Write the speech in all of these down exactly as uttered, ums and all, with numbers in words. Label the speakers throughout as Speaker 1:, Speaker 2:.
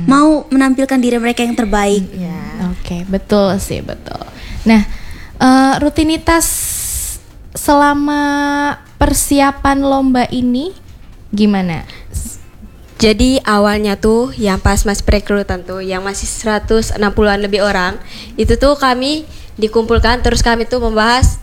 Speaker 1: mau menampilkan diri mereka yang terbaik.
Speaker 2: Ya. Oke, okay, betul sih, betul. Nah, uh, rutinitas selama persiapan lomba ini gimana?
Speaker 3: Jadi awalnya tuh yang pas mas perekrutan tuh yang masih seratus enam puluhan lebih orang, itu tuh kami dikumpulkan terus kami tuh membahas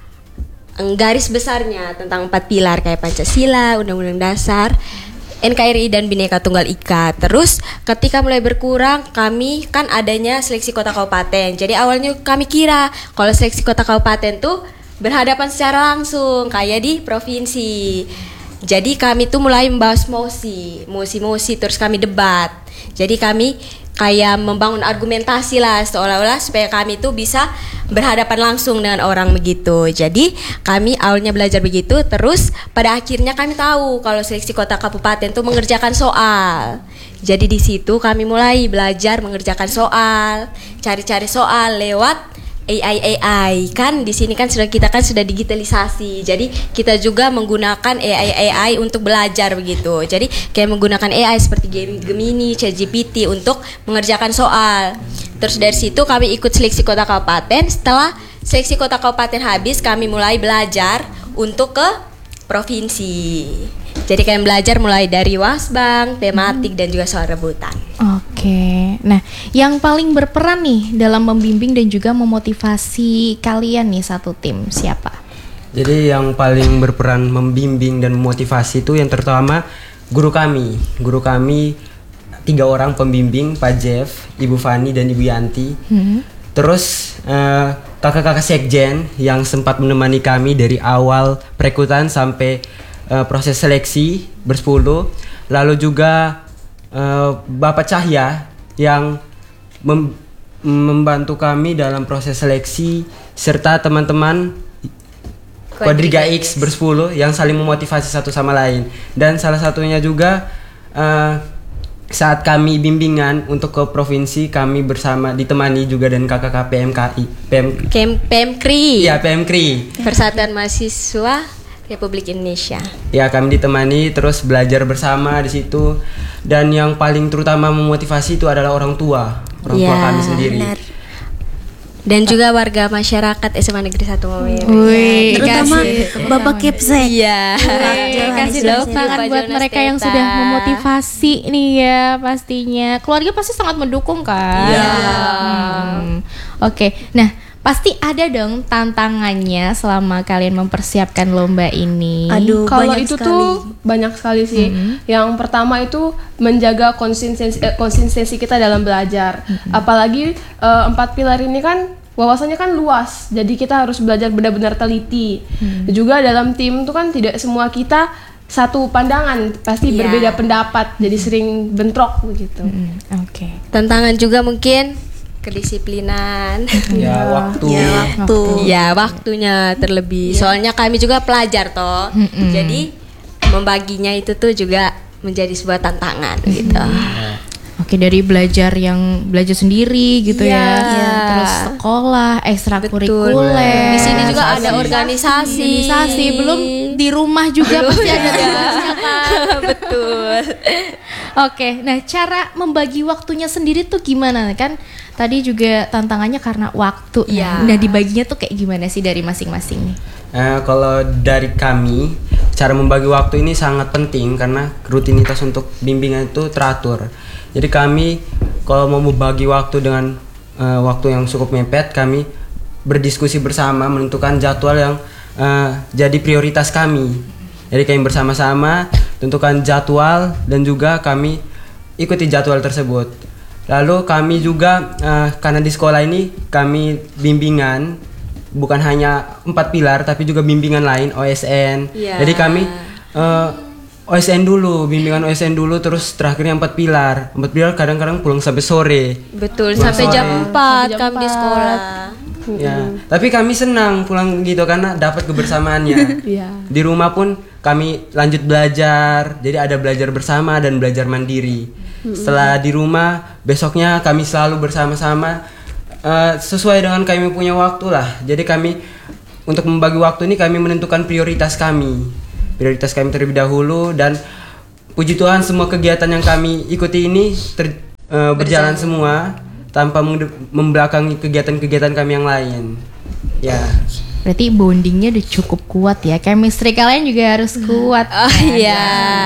Speaker 3: garis besarnya tentang empat pilar kayak Pancasila, Undang-Undang Dasar, N K R I dan Bhinneka Tunggal Ika. Terus ketika mulai berkurang, kami kan adanya seleksi kota kabupaten. Jadi awalnya kami kira kalau seleksi kota kabupaten tuh berhadapan secara langsung kayak di provinsi. Jadi kami tuh mulai membahas mosi, mosi-mosi terus kami debat. Jadi kami kayak membangun argumentasi lah seolah-olah supaya kami tuh bisa berhadapan langsung dengan orang begitu. Jadi kami awalnya belajar begitu, terus pada akhirnya kami tahu kalau seleksi kota kabupaten tuh mengerjakan soal. Jadi di situ kami mulai belajar mengerjakan soal, cari-cari soal lewat A I A I. Kan di sini kan sudah kita kan sudah digitalisasi. Jadi kita juga menggunakan A I A I untuk belajar begitu. Jadi kayak menggunakan A I seperti Gemini, ChatGPT untuk mengerjakan soal. Terus dari situ kami ikut seleksi kota kabupaten. Setelah seleksi kota kabupaten habis, kami mulai belajar untuk ke provinsi. Jadi kalian belajar mulai dari wasbang, tematik hmm. dan juga soal rebutan.
Speaker 2: Oke. Nah, yang paling berperan nih dalam membimbing dan juga memotivasi kalian nih satu tim siapa?
Speaker 4: Jadi yang paling berperan membimbing dan memotivasi itu yang terutama guru kami. Guru kami tiga orang pembimbing, Pak Jeff, Ibu Fani dan Ibu Yanti. Hmm. Terus uh, kakak-kakak sekjen yang sempat menemani kami dari awal perekrutan sampai Uh, proses seleksi bersepuluh, lalu juga uh, Bapak Cahya yang mem- membantu kami dalam proses seleksi serta teman-teman Quadriga X bersepuluh yang saling memotivasi satu sama lain. Dan salah satunya juga uh, saat kami bimbingan untuk ke provinsi, kami bersama ditemani juga dan kakak-kakak P M K I P M
Speaker 3: P M K R I.
Speaker 4: Ya, P M K R I,
Speaker 3: Persatuan Mahasiswa Republik Indonesia.
Speaker 4: Ya, kami ditemani terus belajar bersama di situ. Dan yang paling terutama memotivasi itu adalah orang tua, orang ya, tua kami sendiri. Benar.
Speaker 3: Dan juga warga masyarakat S M A Negeri satu Maumere.
Speaker 1: Wih, terutama Bapak Kepsek.
Speaker 2: Iya. Kasih tepuk tangan buat mereka yang sudah memotivasi nih ya pastinya. Keluarga pasti sangat mendukung kan?
Speaker 4: Iya.
Speaker 2: Hmm. Oke. Nah, pasti ada dong tantangannya selama kalian mempersiapkan lomba ini.
Speaker 5: Aduh, kalau itu sekali. tuh banyak sekali sih. Mm-hmm. Yang pertama itu menjaga konsistensi eh, konsistensi kita dalam belajar. Mm-hmm. Apalagi uh, empat pilar ini kan wawasannya kan luas. Jadi kita harus belajar benar-benar teliti. Mm-hmm. Juga dalam tim tuh kan tidak semua kita satu pandangan, pasti yeah. berbeda pendapat. Jadi sering bentrok begitu.
Speaker 2: Mm-hmm. Oke. Okay.
Speaker 3: Tantangan juga mungkin kedisiplinan,
Speaker 4: ya waktu,
Speaker 3: ya waktu, ya waktunya terlebih. Ya. Soalnya kami juga pelajar toh, mm-hmm. jadi membaginya itu tuh juga menjadi sebuah tantangan mm-hmm. gitu.
Speaker 2: Oke, dari belajar yang belajar sendiri gitu ya, ya. Terus sekolah, ekstrakurikuler.
Speaker 3: Di sini juga ada organisasi,
Speaker 2: organisasi. Belum di rumah juga pasti ada tugasnya kan.
Speaker 3: Betul.
Speaker 2: Oke, nah cara membagi waktunya sendiri tuh gimana kan? Tadi juga tantangannya karena waktu.
Speaker 3: Ya.
Speaker 2: Nah, dibaginya tuh kayak gimana sih dari masing-masing nih?
Speaker 4: Eh, kalau dari kami, cara membagi waktu ini sangat penting karena rutinitas untuk bimbingan itu teratur. Jadi kami kalau mau membagi waktu dengan uh, waktu yang cukup mepet, kami berdiskusi bersama menentukan jadwal yang uh, jadi prioritas kami. Jadi kami bersama-sama tentukan jadwal dan juga kami ikuti jadwal tersebut. Lalu kami juga uh, karena di sekolah ini kami bimbingan bukan hanya empat pilar tapi juga bimbingan lain O S N. Yeah. Jadi kami uh, O S N dulu, bimbingan O S N dulu terus terakhirnya empat pilar. Empat pilar kadang-kadang pulang sampai sore.
Speaker 3: Betul, pulang sampai sore. jam empat kami di sekolah.
Speaker 4: Ya, tapi kami senang pulang gitu karena dapat kebersamaannya. Yeah. Di rumah pun kami lanjut belajar. Jadi ada belajar bersama dan belajar mandiri. Mm-hmm. Setelah di rumah, besoknya kami selalu bersama-sama uh, sesuai dengan kami punya waktu lah. Jadi kami untuk membagi waktu ini kami menentukan prioritas kami. Prioritas kami terlebih dahulu dan puji Tuhan semua kegiatan yang kami ikuti ini ter- uh, berjalan semua tanpa mengede- membelakangi kegiatan-kegiatan kami yang lain. Ya.
Speaker 2: Berarti bondingnya udah cukup kuat ya. Chemistry kalian juga harus kuat.
Speaker 3: Oh
Speaker 2: kan?
Speaker 3: iya.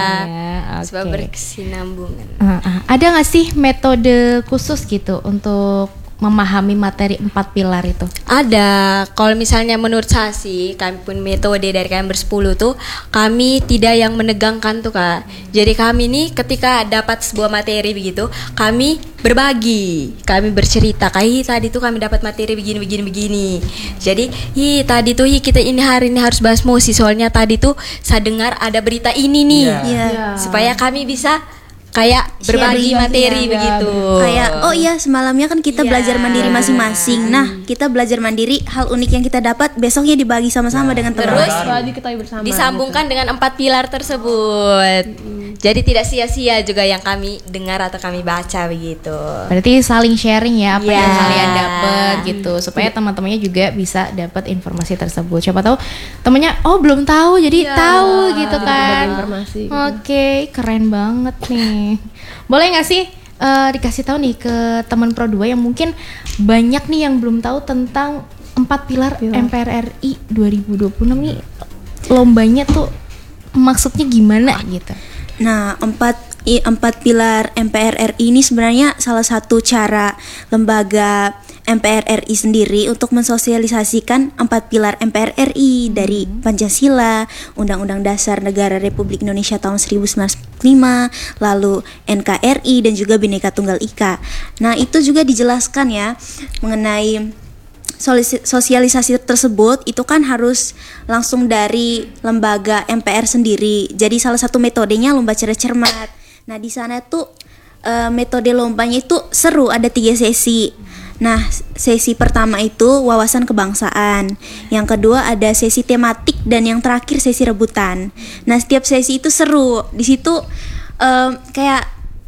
Speaker 2: Ya,
Speaker 3: Sebab
Speaker 2: oke.
Speaker 3: berkesinambungan.
Speaker 2: Uh, uh. Ada nggak sih metode khusus gitu untuk memahami materi empat pilar itu?
Speaker 3: Ada. Kalau misalnya menurut saya sih, kami pun metode dari kami bersepuluh tuh, kami tidak yang menegangkan tuh Kak. Jadi kami nih ketika dapat sebuah materi begitu, kami berbagi, kami bercerita. Kayak tadi tuh kami dapat materi begini begini begini. Jadi, hi tadi tuh hi kita ini hari ini harus bahas mosi, soalnya tadi tuh saya dengar ada berita ini nih.
Speaker 4: Iya.
Speaker 1: Iya.
Speaker 3: Supaya kami bisa kayak berbagi
Speaker 1: Sharing,
Speaker 3: materi
Speaker 5: iya,
Speaker 3: begitu.
Speaker 1: Kayak oh iya semalamnya kan kita
Speaker 3: Iya.
Speaker 1: belajar mandiri masing-masing. Nah, kita belajar mandiri, hal unik yang kita dapat besoknya dibagi sama-sama dengan teman.
Speaker 3: Terus
Speaker 5: Setelah diketahui bersama.
Speaker 3: disambungkan dengan empat pilar tersebut. Jadi tidak sia-sia juga yang kami dengar atau kami baca begitu.
Speaker 2: Berarti saling sharing ya apa
Speaker 3: Iya.
Speaker 2: yang kalian dapat gitu supaya teman-temannya juga bisa dapat informasi tersebut. Siapa tahu temennya oh belum tahu jadi
Speaker 3: Iya.
Speaker 2: tahu gitu
Speaker 5: Jadi berbagi
Speaker 2: kan.
Speaker 5: informasi.
Speaker 2: Oke, keren banget nih. Boleh nggak sih eh, dikasih tahu nih ke teman Pro dua yang mungkin banyak nih yang belum tahu tentang empat pilar M P R R I dua ribu dua puluh enam nih, lombanya tuh maksudnya gimana gitu?
Speaker 1: Nah, empat i- empat pilar M P R R I ini sebenarnya salah satu cara lembaga M P R R I sendiri untuk mensosialisasikan empat pilar M P R R I dari Pancasila, Undang-Undang Dasar Negara Republik Indonesia tahun seribu sembilan ratus empat puluh lima, lalu N K R I dan juga Bhinneka Tunggal Ika. Nah, itu juga dijelaskan ya mengenai Solisi- sosialisasi tersebut itu kan harus langsung dari lembaga M P R sendiri. Jadi salah satu metodenya lomba cerdas cermat. Nah di sana tuh e, metode lombanya itu seru, ada tiga sesi. Nah sesi pertama itu wawasan kebangsaan, yang kedua ada sesi tematik dan yang terakhir sesi rebutan. Nah setiap sesi itu seru. Di situ e, kayak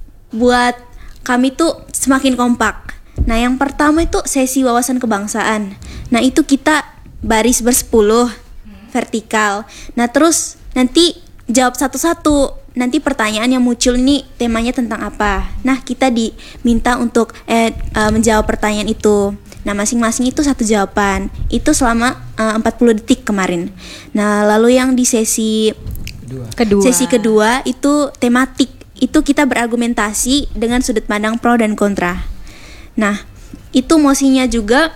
Speaker 1: buat kami tuh semakin kompak. Nah yang pertama itu sesi wawasan kebangsaan. Nah itu kita baris bersepuluh vertikal. Nah terus nanti jawab satu-satu. Nanti pertanyaan yang muncul ini temanya tentang apa. Nah kita diminta untuk eh, uh, menjawab pertanyaan itu. Nah masing-masing itu satu jawaban. Itu selama uh, empat puluh detik kemarin. Nah lalu yang di sesi
Speaker 4: Kedua.
Speaker 3: Kedua.
Speaker 1: Sesi kedua itu tematik. Itu kita berargumentasi dengan sudut pandang pro dan kontra. Nah, itu mosinya juga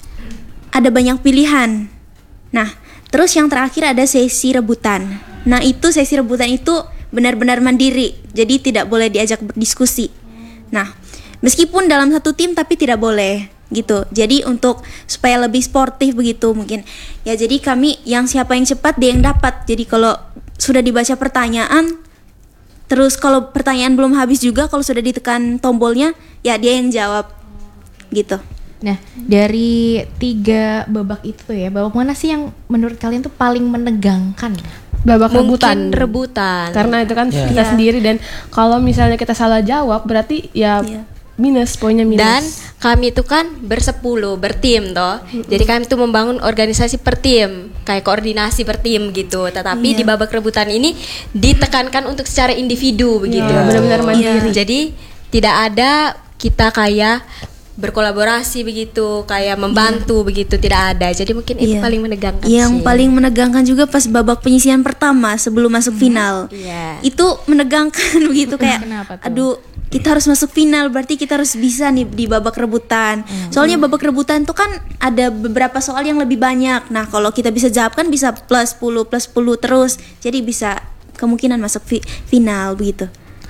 Speaker 1: ada banyak pilihan. Nah, terus yang terakhir ada sesi rebutan. Nah, itu sesi rebutan itu benar-benar mandiri. Jadi tidak boleh diajak berdiskusi. Nah, meskipun dalam satu tim tapi tidak boleh gitu. Jadi untuk supaya lebih sportif begitu mungkin. Ya jadi kami yang siapa yang cepat dia yang dapat. Jadi kalau sudah dibaca pertanyaan, terus kalau pertanyaan belum habis juga, kalau sudah ditekan tombolnya, ya dia yang jawab. Gitu.
Speaker 2: Nah, dari tiga babak itu ya, babak mana sih yang menurut kalian tuh paling menegangkan?
Speaker 5: Babak
Speaker 3: Mungkin
Speaker 5: rebutan.
Speaker 3: rebutan.
Speaker 5: Karena itu kan
Speaker 4: Iya.
Speaker 5: kita
Speaker 1: Iya.
Speaker 5: sendiri, dan kalau misalnya kita salah jawab berarti ya
Speaker 1: Iya.
Speaker 5: minus, poinnya minus.
Speaker 3: Dan kami itu kan bersepuluh, bertim toh. Jadi kami tuh membangun organisasi per tim, kayak koordinasi per tim gitu. Tetapi
Speaker 1: Iya.
Speaker 3: di babak rebutan ini ditekankan untuk secara individu begitu.
Speaker 5: Iya, benar-benar mandiri.
Speaker 3: Jadi tidak ada kita kayak berkolaborasi begitu, kayak membantu begitu, tidak ada. Jadi mungkin itu
Speaker 1: Iya.
Speaker 3: paling menegangkan
Speaker 1: Yang
Speaker 3: sih.
Speaker 1: paling menegangkan juga pas babak penyisihan pertama sebelum masuk final.
Speaker 3: Iya.
Speaker 1: Itu menegangkan begitu kayak
Speaker 2: Kenapa tuh?
Speaker 1: aduh, kita harus masuk final, berarti kita harus bisa nih di babak rebutan. Soalnya babak rebutan tuh kan ada beberapa soal yang lebih banyak. Nah, kalau kita bisa jawab kan bisa plus sepuluh plus sepuluh terus. Jadi bisa kemungkinan masuk fi- final begitu.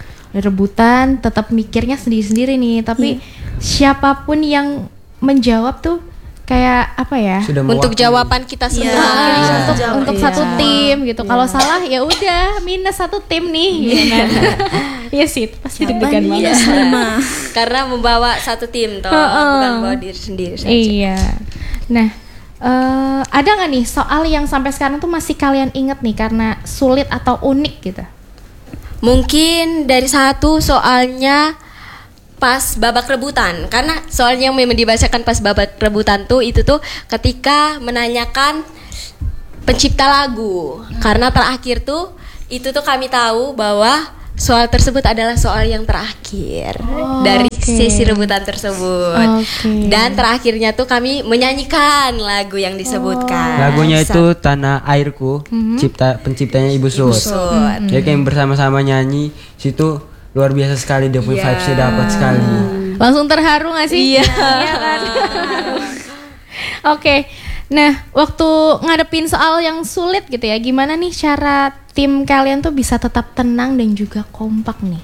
Speaker 2: Rebutan tetap mikirnya sendiri-sendiri nih, tapi siapapun yang menjawab tuh kayak apa ya?
Speaker 4: Sudah
Speaker 3: Untuk
Speaker 4: mewakili.
Speaker 3: jawaban kita semua.
Speaker 2: Mewakili
Speaker 1: Iya.
Speaker 2: untuk
Speaker 1: Jawab,
Speaker 2: untuk
Speaker 1: iya.
Speaker 2: satu tim gitu. Kalau salah ya udah minus satu tim nih. Iya kan? Iya sih, pasti deg-degan
Speaker 1: Apanya
Speaker 2: banget.
Speaker 1: sama.
Speaker 3: Karena membawa satu tim toh,
Speaker 2: Heeh.
Speaker 3: bukan membawa diri sendiri saja.
Speaker 2: Iya. Nah, eh, ada nggak nih soal yang sampai sekarang tuh masih kalian inget nih karena sulit atau unik gitu?
Speaker 3: Mungkin dari satu soalnya pas babak rebutan, karena soalnya yang memang dibacakan pas babak rebutan tuh itu tuh ketika menanyakan pencipta lagu. Karena terakhir tuh itu tuh kami tahu bahwa soal tersebut adalah soal yang terakhir
Speaker 2: Oh,
Speaker 3: dari
Speaker 2: oke.
Speaker 3: sesi rebutan tersebut.
Speaker 2: Oke.
Speaker 3: Dan terakhirnya tuh kami menyanyikan lagu yang disebutkan.
Speaker 4: Lagunya itu Tanah Airku, cipta penciptanya Ibu Sud.
Speaker 3: Sud.
Speaker 4: Jadi kami bersama-sama nyanyi, situ luar biasa sekali dia punya
Speaker 3: Iya.
Speaker 4: vibes-nya dapat sekali.
Speaker 2: Langsung terharu gak sih?
Speaker 3: Iya.
Speaker 2: Iya kan? Oke. Nah, waktu ngadepin soal yang sulit gitu ya, gimana nih cara tim kalian tuh bisa tetap tenang dan juga kompak nih?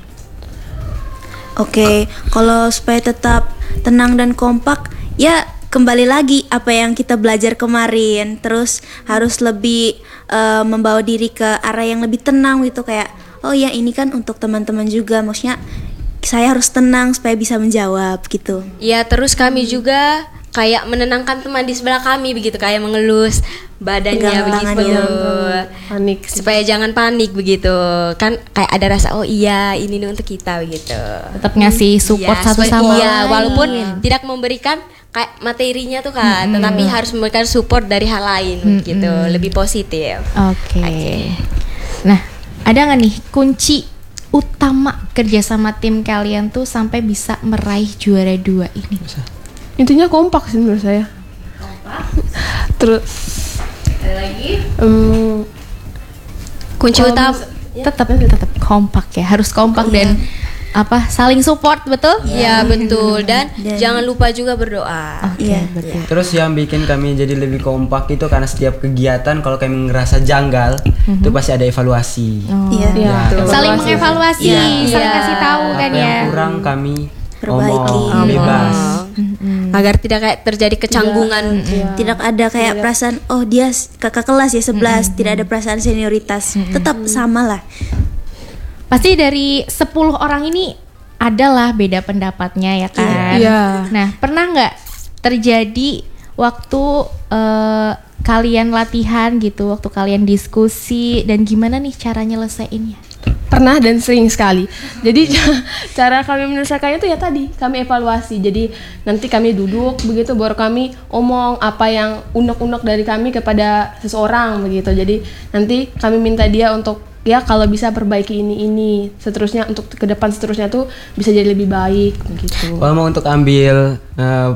Speaker 1: Oke, kalau supaya tetap tenang dan kompak, ya kembali lagi apa yang kita belajar kemarin. Terus harus lebih eh, membawa diri ke arah yang lebih tenang gitu, kayak oh ya ini kan untuk teman-teman juga, maksudnya saya harus tenang supaya bisa menjawab gitu.
Speaker 3: Ya, terus kami juga kayak menenangkan teman di sebelah kami begitu, kayak mengelus badannya
Speaker 1: Pegang
Speaker 3: begitu.
Speaker 1: tangannya.
Speaker 5: Panik.
Speaker 3: Supaya jangan panik begitu. Kan kayak ada rasa oh iya ini nih untuk kita begitu.
Speaker 2: Tetap ngasih support
Speaker 3: Iya,
Speaker 2: satu
Speaker 3: supaya-
Speaker 2: sama
Speaker 3: iya,
Speaker 2: lain.
Speaker 3: walaupun tidak memberikan kayak materinya tuh kan, tetapi harus memberikan support dari hal lain gitu, lebih positif.
Speaker 2: Oke.
Speaker 3: Oke.
Speaker 2: Nah, ada nggak nih kunci utama kerjasama tim kalian tuh sampai bisa meraih juara dua ini?
Speaker 5: Intinya kompak sih menurut saya. Terus
Speaker 2: Ada lagi?
Speaker 5: em,
Speaker 3: Kunci
Speaker 5: Kalau
Speaker 3: utama
Speaker 2: Tetap tetap kompak ya, harus kompak dan apa saling support, betul?
Speaker 3: ya betul, dan
Speaker 1: Dan-
Speaker 3: jangan lupa juga berdoa.
Speaker 2: Oke,
Speaker 1: Iya.
Speaker 2: betul.
Speaker 4: Terus yang bikin kami jadi lebih kompak itu karena setiap kegiatan kalau kami ngerasa janggal, itu pasti ada evaluasi.
Speaker 2: Oh.
Speaker 1: Iya.
Speaker 5: ya,
Speaker 4: Ya,
Speaker 5: betul.
Speaker 2: Saling
Speaker 5: Evaluasi.
Speaker 2: mengevaluasi,
Speaker 1: Iya.
Speaker 2: saling
Speaker 3: Iya.
Speaker 2: kasih tahu
Speaker 4: Apa
Speaker 2: kan
Speaker 4: yang
Speaker 2: ya.
Speaker 4: kurang kami
Speaker 1: Perbaiki.
Speaker 4: omong bebas.
Speaker 3: Agar tidak kayak terjadi kecanggungan.
Speaker 1: Tidak ada kayak perasaan oh dia s- kakak kelas ya sebelas, tidak ada perasaan senioritas. Tetap sama lah.
Speaker 2: Pasti dari sepuluh orang ini adalah beda pendapatnya ya kan.
Speaker 5: Iya.
Speaker 2: Nah, pernah nggak terjadi waktu eh, kalian latihan gitu, waktu kalian diskusi dan gimana nih cara nyelesainnya?
Speaker 5: Pernah dan sering sekali. Jadi cara kami menyelesaikannya itu ya tadi kami evaluasi. Jadi nanti kami duduk begitu baru kami omong apa yang unek-unek dari kami kepada seseorang begitu. Jadi nanti kami minta dia untuk ya kalau bisa perbaiki ini ini seterusnya untuk ke depan seterusnya tuh bisa jadi lebih baik begitu.
Speaker 4: Kalau mau untuk ambil eh,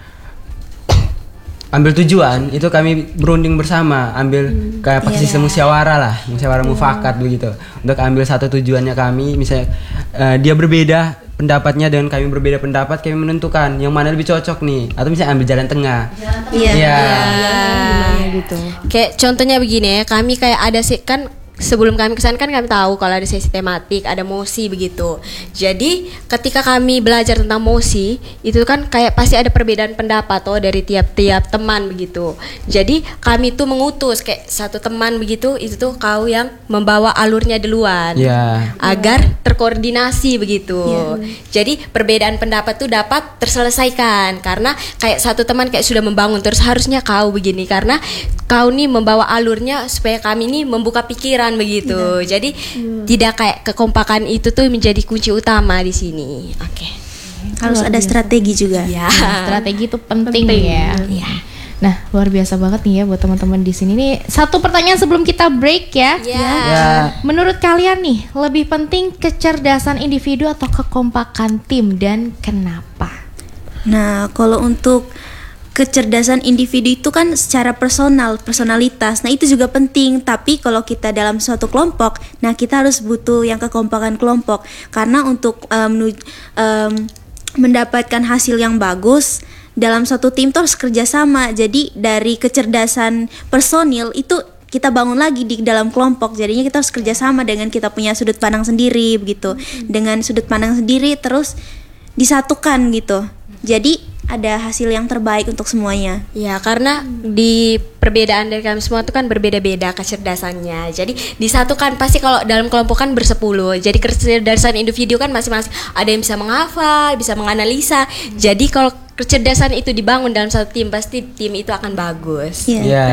Speaker 4: ambil tujuan itu kami berunding bersama, ambil kayak pakai sistem musyawarah lah, musyawarah mufakat begitu. Untuk ambil satu tujuannya kami, misalnya eh, dia berbeda pendapatnya dengan kami berbeda pendapat, kami menentukan yang mana lebih cocok nih, atau misalnya ambil jalan tengah.
Speaker 1: Iya.
Speaker 4: Iya.
Speaker 5: Gitu.
Speaker 3: Kayak contohnya begini ya, kami kayak ada sih kan sebelum kami kesana kan kami tahu kalau ada sesi tematik, ada mosi begitu. Jadi ketika kami belajar tentang mosi itu kan kayak pasti ada perbedaan pendapat oh dari tiap-tiap teman begitu. Jadi kami tuh mengutus kayak satu teman begitu itu tuh kau yang membawa alurnya duluan.
Speaker 4: Iya.
Speaker 3: Agar terkoordinasi begitu. Jadi perbedaan pendapat tuh dapat terselesaikan karena kayak satu teman kayak sudah membangun terus harusnya kau begini karena kau nih membawa alurnya supaya kami nih membuka pikiran begitu. Jadi tidak kayak kekompakan itu tuh menjadi kunci utama di sini. Oke.
Speaker 1: Harus ada strategi juga.
Speaker 3: Ya.
Speaker 2: Strategi itu penting, ya. Nah, luar biasa banget nih ya buat teman-teman di sini nih. Satu pertanyaan sebelum kita break ya.
Speaker 3: Ya.
Speaker 4: Ya.
Speaker 2: Menurut kalian nih, lebih penting kecerdasan individu atau kekompakan tim dan kenapa?
Speaker 1: Nah, kalau untuk kecerdasan individu itu kan secara personal, personalitas. Nah, itu juga penting, tapi kalau kita dalam suatu kelompok, nah kita harus butuh yang kekompakan kelompok. Karena untuk um, menu- um, mendapatkan hasil yang bagus dalam suatu tim itu harus kerjasama. Jadi dari kecerdasan personil itu kita bangun lagi di dalam kelompok. Jadinya kita harus kerjasama dengan kita punya sudut pandang sendiri begitu. Dengan sudut pandang sendiri terus disatukan gitu. Jadi ada hasil yang terbaik untuk semuanya.
Speaker 3: Ya, karena di perbedaan dari kami semua itu kan berbeda-beda kecerdasannya. Jadi disatukan pasti kalau dalam kelompok kan bersepuluh. Jadi kecerdasan individu kan masing-masing ada yang bisa menghafal, bisa menganalisa. Jadi kalau kecerdasan itu dibangun dalam satu tim pasti tim itu akan bagus.
Speaker 1: Iya.
Speaker 4: Iya.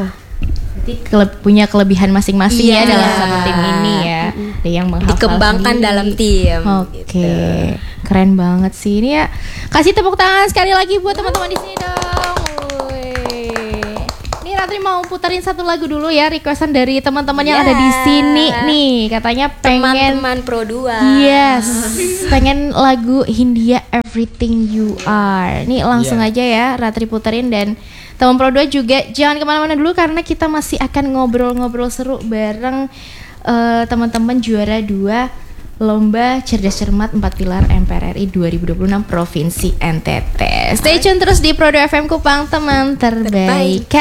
Speaker 2: Berarti kele- punya kelebihan masing-masing ya
Speaker 3: Iya.
Speaker 2: dalam satu tim ini ya. Ada yang menghafal
Speaker 3: Dikembangkan
Speaker 2: sendiri.
Speaker 3: dalam tim.
Speaker 2: Oke,
Speaker 3: gitu.
Speaker 2: keren banget sih ini ya. Kasih tepuk tangan sekali lagi buat teman-teman di sini dong. Wih. Ini Ratri mau putarin satu lagu dulu ya, requestan dari teman-teman yang
Speaker 3: Yeah.
Speaker 2: ada di sini nih. Katanya pengen
Speaker 3: Teman-teman Pro dua.
Speaker 2: Yes, pengen lagu Hindia Everything You Are. Nih langsung
Speaker 4: Yeah.
Speaker 2: aja ya Ratri puterin, dan teman Pro dua juga jangan kemana-mana dulu karena kita masih akan ngobrol-ngobrol seru bareng eh, teman-teman juara dua Lomba Cerdas Cermat empat Pilar M P R R I dua ribu dua puluh enam Provinsi N T T. Stay tune terus di Pro dua F M Kupang, teman terbaik.
Speaker 3: Terbaik.